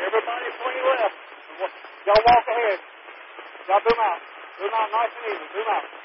Everybody swing left. Y'all walk ahead. Y'all boom out. Boom out nice and easy. Boom out.